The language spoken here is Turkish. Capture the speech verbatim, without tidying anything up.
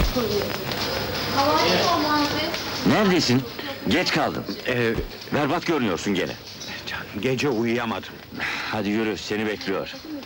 Neredesin? Geç kaldın. Ee, Berbat görünüyorsun gene. Gece uyuyamadım. Hadi yürü, seni bekliyor.